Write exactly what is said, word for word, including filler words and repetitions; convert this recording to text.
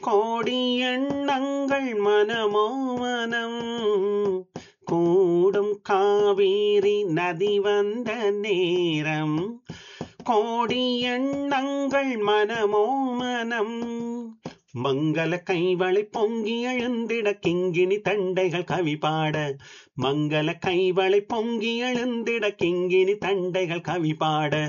கோடி எண்ணங்கள் மனமோ மனம் கூடும் காவேரி நதி வந்த நேரம் கோடி எண்ணங்கள் மனமோ மனம் மங்கள கைவளை பொங்கி எழுந்திட கிங்கினி தண்டைகள் கவி பாட மங்கள கைவளை பொங்கி எழுந்திட கிங்கினி தண்டைகள் கவி பாட